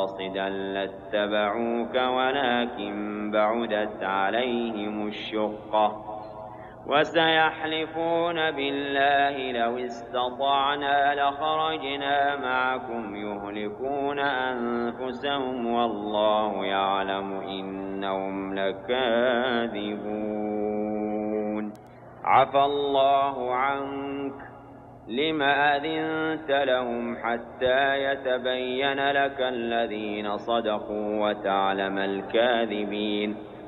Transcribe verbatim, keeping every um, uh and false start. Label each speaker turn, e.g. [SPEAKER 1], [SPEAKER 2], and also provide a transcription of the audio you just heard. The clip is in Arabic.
[SPEAKER 1] قاصدا لاتبعوك ولكن بعدت عليهم الشقة وسيحلفون بالله لو استطعنا لخرجنا معكم يهلكون أنفسهم والله يعلم إنهم لكاذبون. عفى الله عنك لم أذنت لهم حتى يتبين لك الذين صدقوا وتعلم الكاذبين.